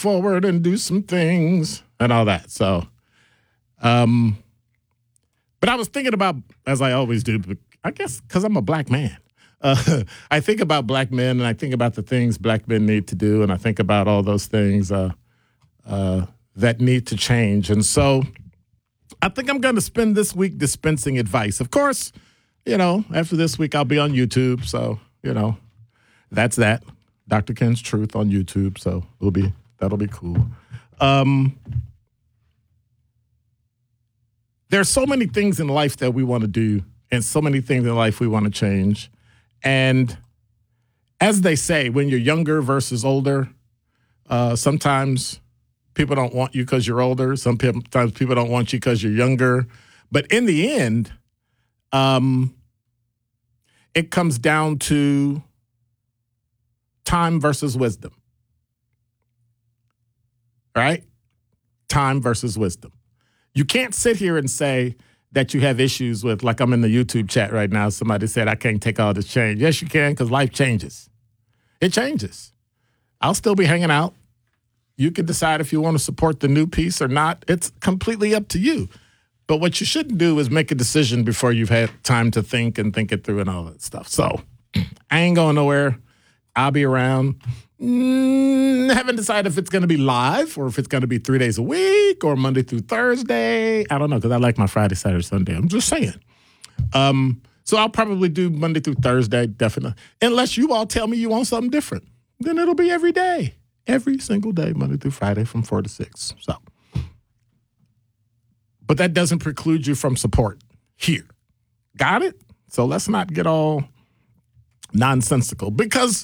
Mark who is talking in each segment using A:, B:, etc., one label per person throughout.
A: forward and do some things and all that. So, but I was thinking about, as I always do, I guess because I'm a black man, I think about black men and I think about the things black men need to do. And I think about all those things that need to change. And so I think I'm going to spend this week dispensing advice. Of course, after this week, I'll be on YouTube. So, that's that. Dr. Ken's Truth on YouTube. So that'll be cool. There's so many things in life that we want to do and so many things in life we want to change. And as they say, when you're younger versus older, sometimes people don't want you because you're older. Sometimes people don't want you because you're younger. But in the end, it comes down to time versus wisdom. Right? Time versus wisdom. You can't sit here and say that you have issues with, like I'm in the YouTube chat right now, somebody said, I can't take all this change. Yes, you can, because life changes. It changes. I'll still be hanging out. You can decide if you want to support the new piece or not. It's completely up to you. But what you shouldn't do is make a decision before you've had time to think and think it through and all that stuff. So I ain't going nowhere. I'll be around. Haven't decided if it's going to be live or if it's going to be 3 days a week or Monday through Thursday. I don't know, because I like my Friday, Saturday, Sunday. I'm just saying. So I'll probably do Monday through Thursday, definitely. Unless you all tell me you want something different. Then it'll be every day. Every single day, Monday through Friday from 4 to 6. So, but that doesn't preclude you from support here. Got it? So let's not get all nonsensical, because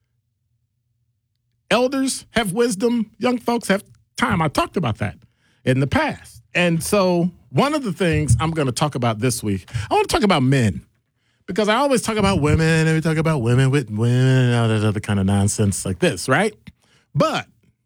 A: elders have wisdom, young folks have time. I talked about that in the past. And so one of the things I'm going to talk about this week, I want to talk about men, because I always talk about women and we talk about women with women and all that other kind of nonsense like this, right? But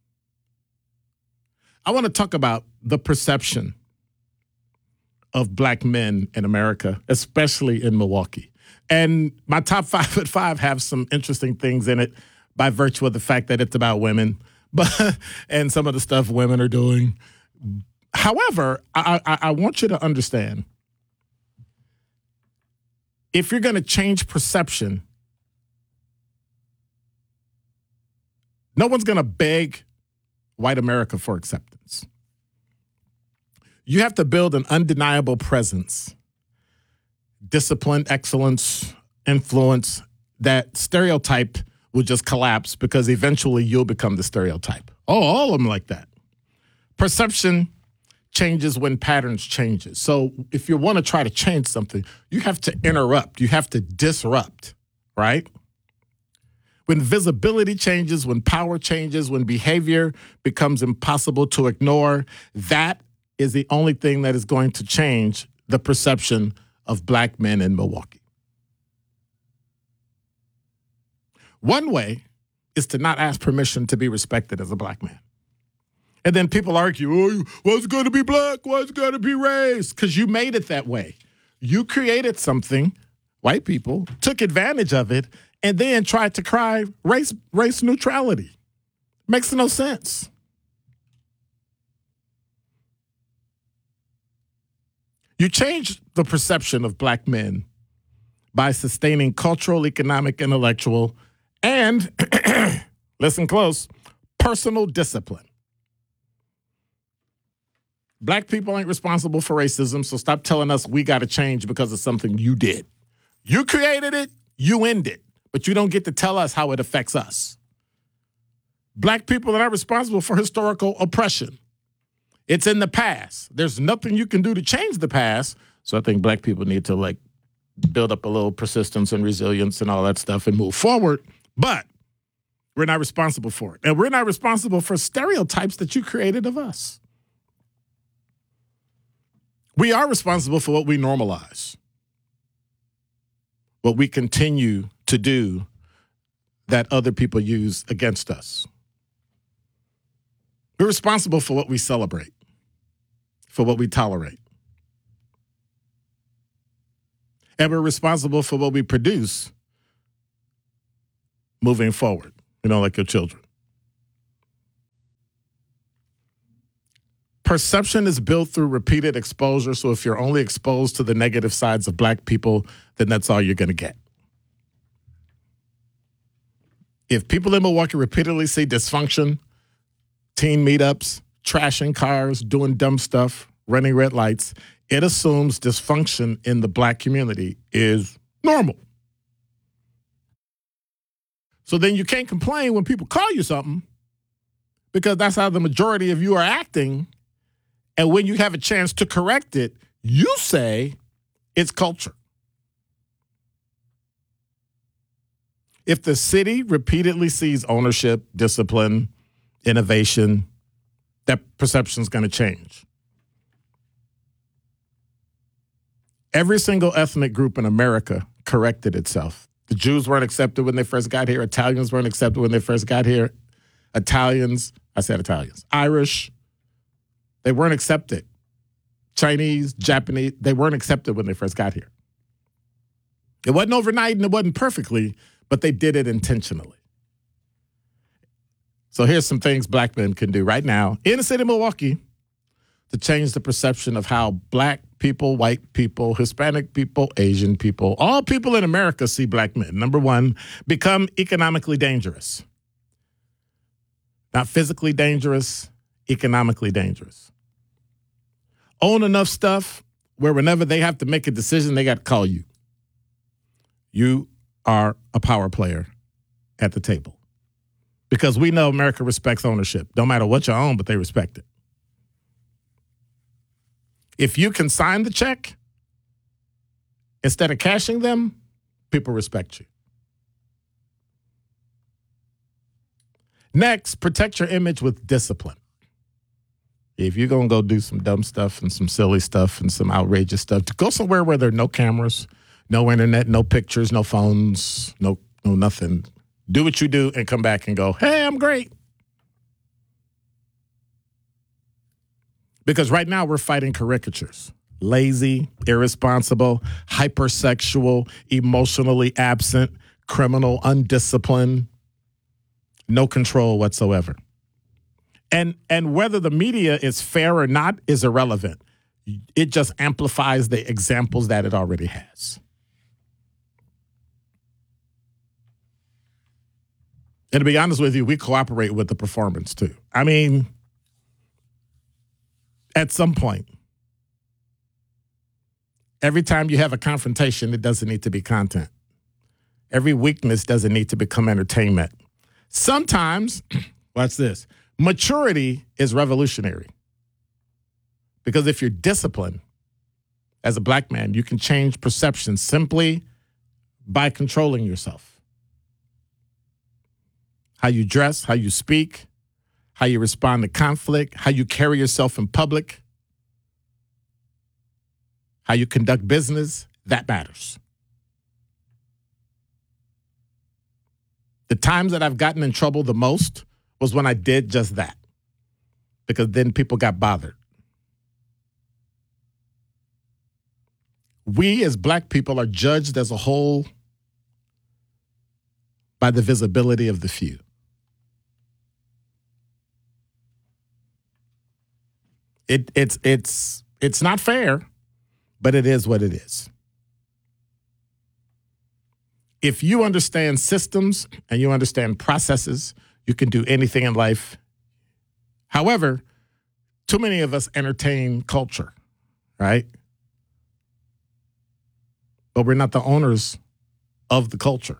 A: I want to talk about the perception of black men in America, especially in Milwaukee. And my top 5 at 5 have some interesting things in it by virtue of the fact that it's about women, and some of the stuff women are doing. However, I want you to understand, if you're going to change perception, no one's going to beg white America for acceptance. You have to build an undeniable presence, discipline, excellence, influence, that stereotype will just collapse, because eventually you'll become the stereotype. Oh, all of them like that. Perception changes when patterns changes. So if you want to try to change something, you have to interrupt. You have to disrupt, right? When visibility changes, when power changes, when behavior becomes impossible to ignore, that is the only thing that is going to change the perception of black men in Milwaukee. One way is to not ask permission to be respected as a black man. And then people argue, oh, what's going to be black? What's going to be race? Because you made it that way. You created something, white people took advantage of it, and then tried to cry race neutrality. Makes no sense. You change the perception of black men by sustaining cultural, economic, intellectual, and, listen close, personal discipline. Black people ain't responsible for racism, so stop telling us we got to change because of something you did. You created it, you end it, but you don't get to tell us how it affects us. Black people are not responsible for historical oppression. It's in the past. There's nothing you can do to change the past, so I think black people need to, build up a little persistence and resilience and all that stuff and move forward. But we're not responsible for it. And we're not responsible for stereotypes that you created of us. We are responsible for what we normalize, what we continue to do that other people use against us. We're responsible for what we celebrate, for what we tolerate. And we're responsible for what we produce moving forward, like your children. Perception is built through repeated exposure. So if you're only exposed to the negative sides of black people, then that's all you're going to get. If people in Milwaukee repeatedly see dysfunction, teen meetups, trashing cars, doing dumb stuff, running red lights, it assumes dysfunction in the black community is normal. So then you can't complain when people call you something because that's how the majority of you are acting. And when you have a chance to correct it, you say it's culture. If the city repeatedly sees ownership, discipline, innovation, that perception is going to change. Every single ethnic group in America corrected itself. The Jews weren't accepted when they first got here. Italians weren't accepted when they first got here. Irish, they weren't accepted. Chinese, Japanese, they weren't accepted when they first got here. It wasn't overnight and it wasn't perfectly, but they did it intentionally. So here's some things black men can do right now in the city of Milwaukee to change the perception of how black people, white people, Hispanic people, Asian people, all people in America see black men. Number one, become economically dangerous. Not physically dangerous, economically dangerous. Own enough stuff where whenever they have to make a decision, they got to call you. You are a power player at the table. Because we know America respects ownership. No matter what you own, but they respect it. If you can sign the check instead of cashing them, people respect you. Next, protect your image with discipline. If you're going to go do some dumb stuff and some silly stuff and some outrageous stuff, to go somewhere where there are no cameras, no internet, no pictures, no phones, no nothing. Do what you do and come back and go, hey, I'm great. Because right now we're fighting caricatures. Lazy, irresponsible, hypersexual, emotionally absent, criminal, undisciplined, no control whatsoever. And whether the media is fair or not is irrelevant. It just amplifies the examples that it already has. And to be honest with you, we cooperate with the performance too. I mean, at some point, every time you have a confrontation, it doesn't need to be content. Every weakness doesn't need to become entertainment. Sometimes, watch this, maturity is revolutionary. Because if you're disciplined as a black man, you can change perception simply by controlling yourself. How you dress, how you speak, how you respond to conflict, how you carry yourself in public, how you conduct business, that matters. The times that I've gotten in trouble the most was when I did just that, because then people got bothered. We as black people are judged as a whole by the visibility of the few. It's not fair, but it is what it is. If you understand systems and you understand processes, you can do anything in life. However, too many of us entertain culture, right? But we're not the owners of the culture.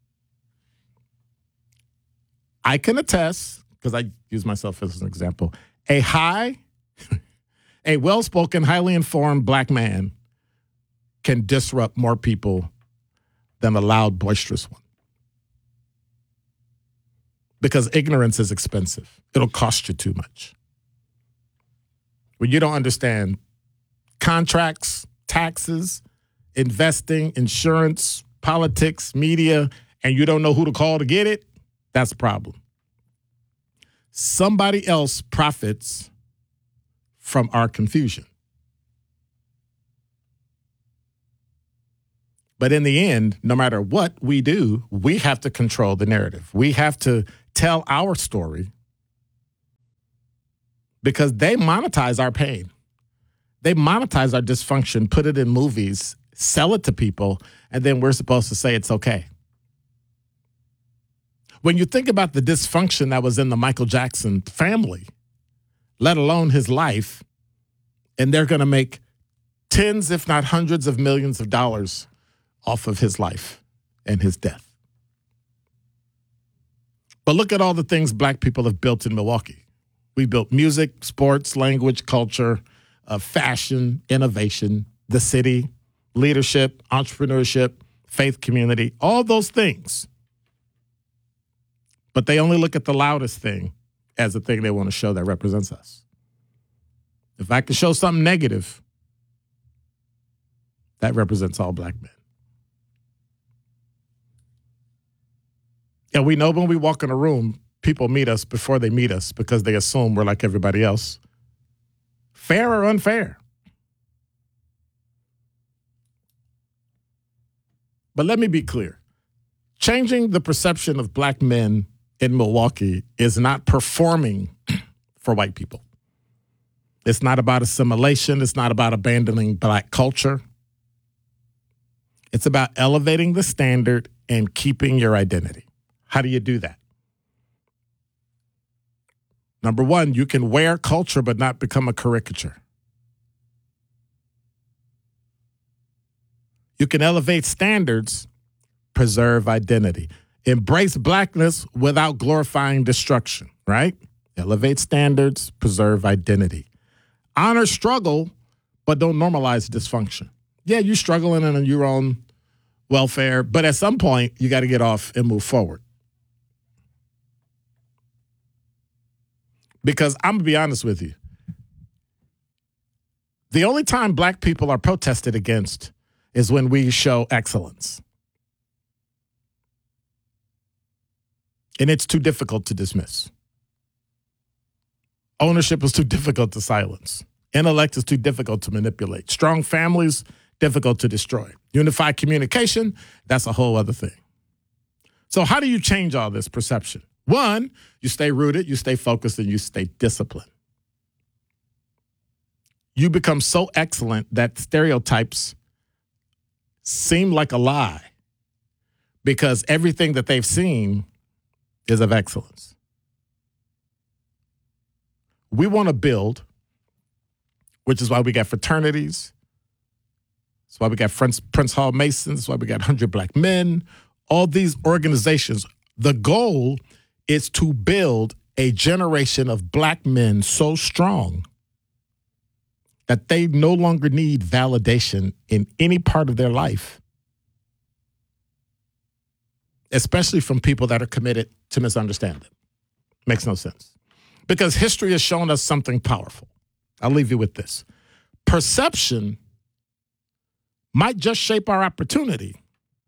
A: I can attest, because I use myself as an example, a well-spoken, highly informed black man can disrupt more people than a loud, boisterous one. Because ignorance is expensive. It'll cost you too much. When you don't understand contracts, taxes, investing, insurance, politics, media, and you don't know who to call to get it, that's a problem. Somebody else profits from our confusion. But in the end, no matter what we do, we have to control the narrative. We have to tell our story because they monetize our pain. They monetize our dysfunction, put it in movies, sell it to people, and then we're supposed to say it's okay. When you think about the dysfunction that was in the Michael Jackson family, let alone his life, and they're going to make tens, if not hundreds of millions of dollars off of his life and his death. But look at all the things black people have built in Milwaukee. We built music, sports, language, culture, fashion, innovation, the city, leadership, entrepreneurship, faith community, all those things. But they only look at the loudest thing as the thing they want to show that represents us. If I can show something negative, that represents all black men. And we know when we walk in a room, people meet us before they meet us because they assume we're like everybody else. Fair or unfair? But let me be clear. Changing the perception of black men in Milwaukee is not performing for white people. It's not about assimilation. It's not about abandoning black culture. It's about elevating the standard and keeping your identity. How do you do that? Number one, you can wear culture but not become a caricature. You can elevate standards, preserve identity. Embrace blackness without glorifying destruction, right? Elevate standards, preserve identity. Honor struggle, but don't normalize dysfunction. Yeah, you're struggling in your own welfare, but at some point, you got to get off and move forward. Because I'm going to be honest with you. The only time black people are protested against is when we show excellence. And it's too difficult to dismiss. Ownership is too difficult to silence. Intellect is too difficult to manipulate. Strong families, difficult to destroy. Unified communication, that's a whole other thing. So how do you change all this perception? One, you stay rooted, you stay focused, and you stay disciplined. You become so excellent that stereotypes seem like a lie because everything that they've seen is of excellence. We want to build, which is why we got fraternities. That's why we got Prince Hall Masons. That's why we got 100 Black Men. All these organizations. The goal is to build a generation of black men so strong that they no longer need validation in any part of their life, especially from people that are committed to misunderstand them. Makes no sense. Because history has shown us something powerful. I'll leave you with this. Perception might just shape our opportunity,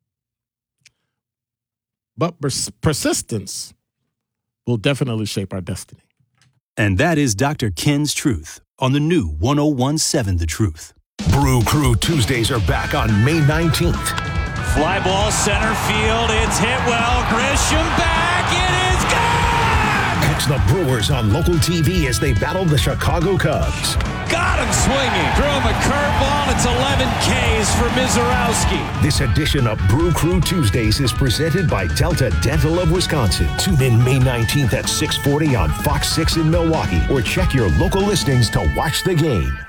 A: but persistence will definitely shape our destiny.
B: And that is Dr. Ken's Truth on the new 101.7 The Truth.
C: Brew Crew Tuesdays are back on May 19th.
D: Fly ball center field. It's hit well. Grisham back. It is gone!
C: Catch the Brewers on local TV as they battle the Chicago Cubs.
D: Got him swinging. Threw him a curveball. It's 11 Ks for Mizorowski.
C: This edition of Brew Crew Tuesdays is presented by Delta Dental of Wisconsin. Tune in May 19th at 6:40 on Fox 6 in Milwaukee or check your local listings to watch the game.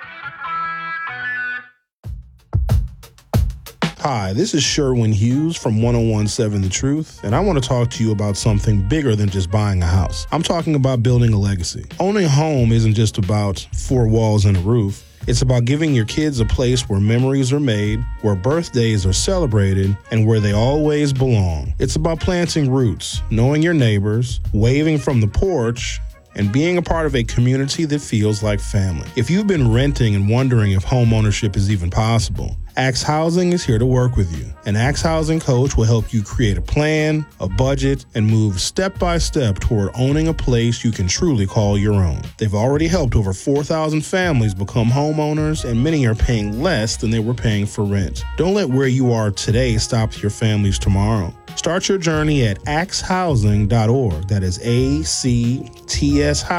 E: Hi, this is Sherwin Hughes from 101.7 The Truth, and I want to talk to you about something bigger than just buying a house. I'm talking about building a legacy. Owning a home isn't just about four walls and a roof. It's about giving your kids a place where memories are made, where birthdays are celebrated, and where they always belong. It's about planting roots, knowing your neighbors, waving from the porch, and being a part of a community that feels like family. If you've been renting and wondering if home ownership is even possible, Axe Housing is here to work with you. An Axe Housing coach will help you create a plan, a budget, and move step by step toward owning a place you can truly call your own. They've already helped over 4,000 families become homeowners, and many are paying less than they were paying for rent. Don't let where you are today stop your family's tomorrow. Start your journey at axehousing.org. That is ACTS